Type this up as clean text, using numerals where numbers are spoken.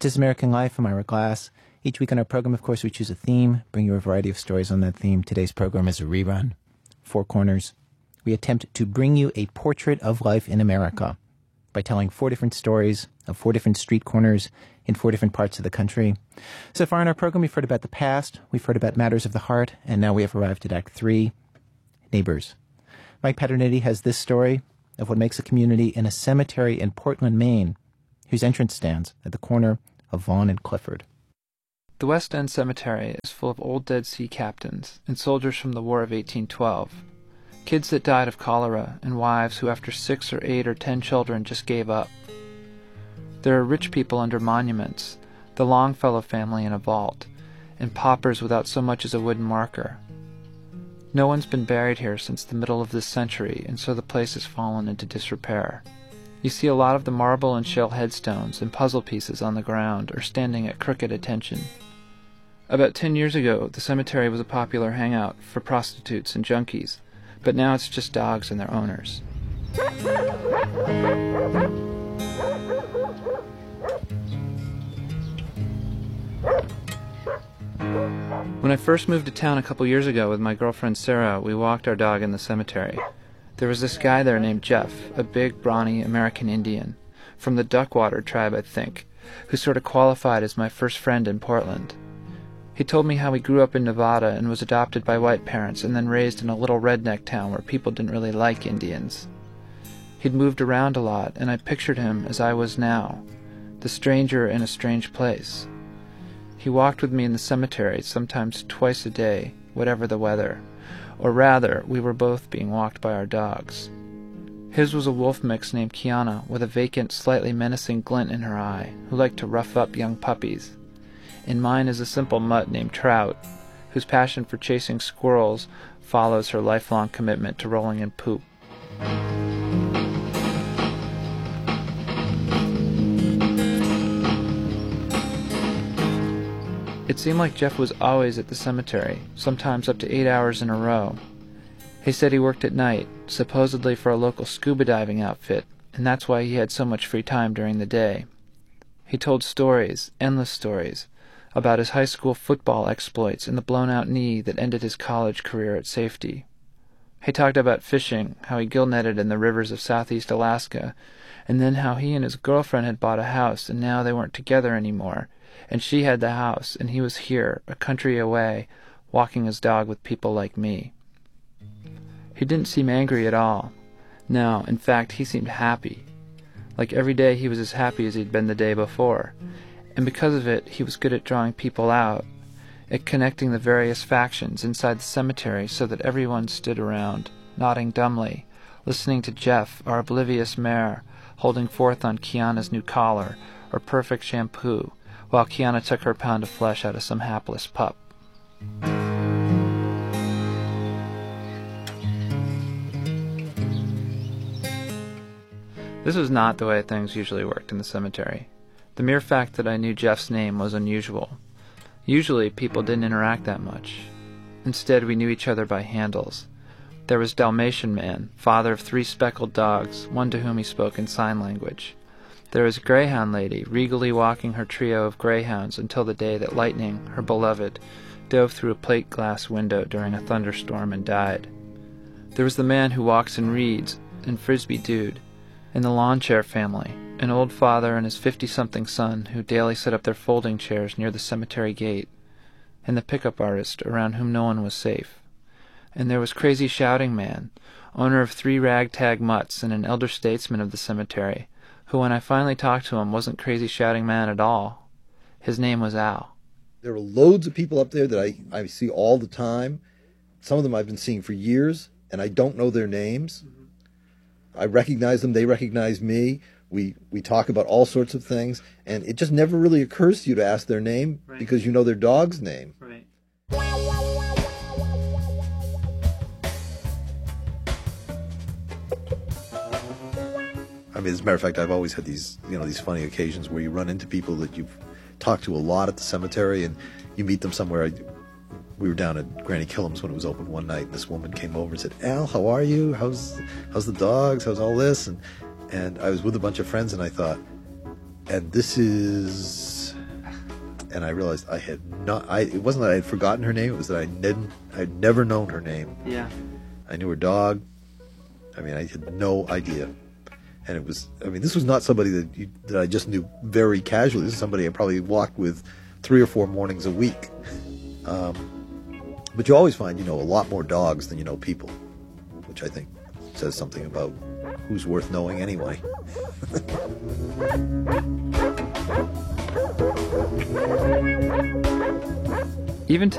This is American Life. I'm Ira Glass. Each week on our program, of course, we choose a theme, bring you a variety of stories on that theme. Today's program is a rerun, Four Corners. We attempt to bring you a portrait of life in America by telling four different stories of four different street corners in four different parts of the country. So far in our program, we've heard about the past, we've heard about matters of the heart, and now we have arrived at Act 3, Neighbors. Mike Paternitti has this story of what makes a community in a cemetery in Portland, Maine, whose entrance stands at the corner of Vaughan and Clifford. The West End Cemetery is full of old dead sea captains and soldiers from the War of 1812, kids that died of cholera, and wives who after 6 or 8 or 10 children just gave up. There are rich people under monuments, the Longfellow family in a vault, and paupers without so much as a wooden marker. No one's been buried here since the middle of this century, and so the place has fallen into disrepair. You see a lot of the marble and shell headstones and puzzle pieces on the ground or standing at crooked attention. About 10 years ago, the cemetery was a popular hangout for prostitutes and junkies, but now it's just dogs and their owners. When I first moved to town a couple years ago with my girlfriend Sarah, we walked our dog in the cemetery. There was this guy there named Jeff, a big, brawny American Indian, from the Duckwater tribe, I think, who sort of qualified as my first friend in Portland. He told me how he grew up in Nevada and was adopted by white parents and then raised in a little redneck town where people didn't really like Indians. He'd moved around a lot, and I pictured him as I was now, the stranger in a strange place. He walked with me in the cemetery, sometimes twice a day, whatever the weather. Or rather, we were both being walked by our dogs. His was a wolf mix named Kiana, with a vacant, slightly menacing glint in her eye, who liked to rough up young puppies. And mine is a simple mutt named Trout, whose passion for chasing squirrels follows her lifelong commitment to rolling in poop. It seemed like Jeff was always at the cemetery, sometimes up to 8 hours in a row. He said he worked at night, supposedly for a local scuba diving outfit, and that's why he had so much free time during the day. He told stories, endless stories, about his high school football exploits and the blown-out knee that ended his college career at safety. He talked about fishing, how he gill-netted in the rivers of southeast Alaska, and then how he and his girlfriend had bought a house and now they weren't together anymore, and she had the house, and he was here, a country away, walking his dog with people like me. He didn't seem angry at all. No, in fact, he seemed happy. Like every day he was as happy as he'd been the day before. And because of it, he was good at drawing people out, at connecting the various factions inside the cemetery so that everyone stood around, nodding dumbly, listening to Jeff, our oblivious mare, holding forth on Kiana's new collar, or perfect shampoo, while Kiana took her pound of flesh out of some hapless pup. This was not the way things usually worked in the cemetery. The mere fact that I knew Jeff's name was unusual. Usually people didn't interact that much. Instead, we knew each other by handles. There was Dalmatian Man, father of 3 speckled dogs, one to whom he spoke in sign language. There was Greyhound Lady, regally walking her trio of greyhounds until the day that Lightning, her beloved, dove through a plate glass window during a thunderstorm and died. There was the man who walks and reads, and Frisbee Dude, and the lawn chair family, an old father and his 50-something son who daily set up their folding chairs near the cemetery gate, and the pickup artist around whom no one was safe. And there was Crazy Shouting Man, owner of 3 ragtag mutts and an elder statesman of the cemetery, who when I finally talked to him wasn't Crazy Shouting Man at all. His name was Al. There are loads of people up there that I see all the time. Some of them I've been seeing for years, and I don't know their names. I recognize them, they recognize me. We talk about all sorts of things, and it just never really occurs to you to ask their name because you know their dog's name. Right. I mean, as a matter of fact, I've always had these funny occasions where you run into people that you've talked to a lot at the cemetery, and you meet them somewhere. We were down at Granny Killam's when it was open one night, and this woman came over and said, "Al, how are you? How's the dogs? How's all this?" And I was with a bunch of friends, and I thought, and this is and I realized I had not. It wasn't that I had forgotten her name; it was that I'd never known her name. Yeah. I knew her dog. I mean, I had no idea, and it was. I mean, this was not somebody that I just knew very casually. This is somebody I probably walked with 3 or 4 mornings a week. But you always find you know a lot more dogs than you know people, which I think says something about who's worth knowing anyway. Even